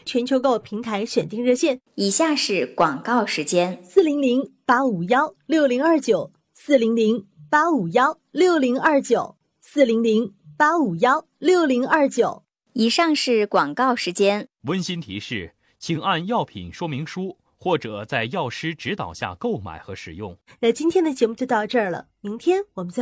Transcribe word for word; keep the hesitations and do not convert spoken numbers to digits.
全球购平台选定热线。 以下是广告时间： 四零零八五幺六零二九，四零零八五幺六零二九，四零零八五幺六零二九。 以上是广告时间。 温馨提示，请按药品说明书或者在药师指导下购买和使用。 那今天的节目就到这儿了，明天我们再